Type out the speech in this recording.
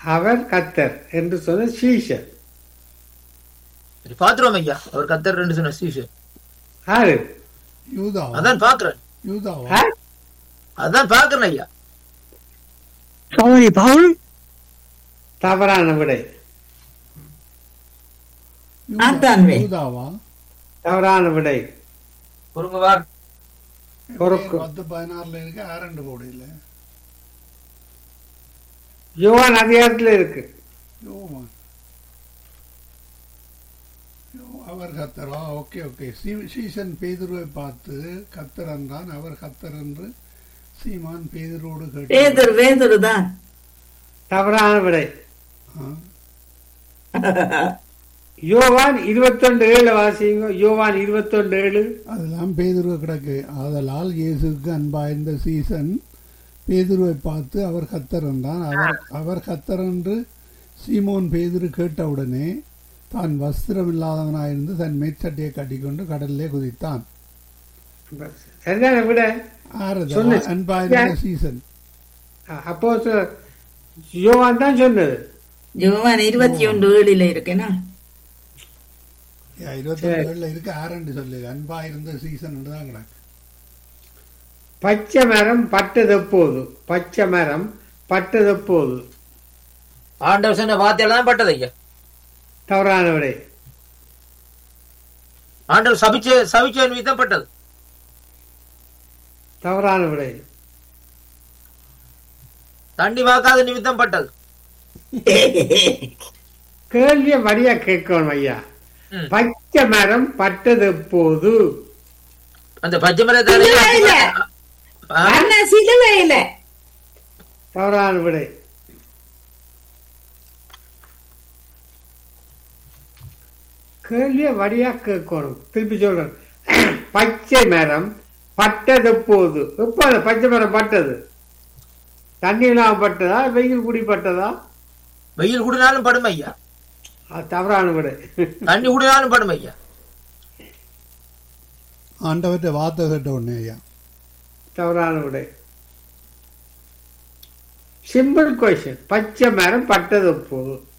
அவர் கத்தர் என்று சொன்ன சீஷர். பாத்துருவோம் ஐயா, அவர் கத்தர் ரெண்டு சொன்ன சீஷர். ஆறு யூதாவா? அதான் பாக்குறேன், யூதாவா? அதான் பாக்குறேன் ஐயா. சகோதரி பவுல். தவறான விடை. யூதாவா? தவறான விடை. பொறுங்க வார். 10-16 இருக்கு, 2 போடு இல்ல. யோவான் அதிகாரத்தில் இருக்கு. யோவான். அவர் கத்தரா? Okay okay. சீசன் பேதுருவை பார்த்து கத்தர் என்றான். அவர் கத்தர் என்று சீமான் பேதுருவோடு கேட்டான். தவறான விடை. யோவான் 21:7 வாசிங்க. யோவான் 21:7. அதெல்லாம் பேதுருவை கிடக்கு. ஆதலால் இயேசுக்கு அன்பாயிருந்த சீசன் பேதுருவை பார்த்து அவர் கத்தர் என்றான். அவர் கத்தர் என்று சீமோன் பேதுரு கேட்டவுடனே தான் வஸ்திரம் இல்லாதவனாயிருந்து தன் மேற்சட்டையை கட்டிக்கொண்டு கடலிலே குதித்தான். சரியான விட. அன்பாயிருந்த சீசன். அப்போ யோவான் தான் சொன்னது. யோவான் 21:7 இருக்கேனா? 27 இருக்கு. 6 சொல்லு. அன்பாயிருந்த சீசன் தான் கிடக்கு. பச்சை மரம் பட்டதெப்போது. பச்சை மரம் பட்டதெப்போது. ஆண்டவர் சொன்ன வார்த்தையில தான் பட்டது ஐயா. தவறான விடை. ஆண்டவர் சபிச்ச நிமித்தம் பட்டது. தவறான விடை. தண்ணி வாக்காத நிமித்தம் பட்டது. கேள்விய வழியா கேட்கணும் ஐயா. பச்சை மரம் பட்டது எப்போது? அந்த பச்சை மரத்தால சிலுவையில. தவறான விடை. கேள்விய வழியா கேட்கணும். திருப்பி சொல்றேன். பச்சை மரம் பட்டது எப்போது? எப்போ அந்த பச்சை மரம் பட்டது? தண்ணி இல்லாம பட்டதா, வெயில் குடி பட்டதா? வெயில் குடினாலும் படும் ஐயா. தவறான விடை. தண்ணி குடினாலும் படும் ஐயா. ஆண்டவற்றை வார்த்தை கேட்ட உடனே ஐயா. தவறான விடை. Simple question. பச்சை மரம் பட்டது எப்போது?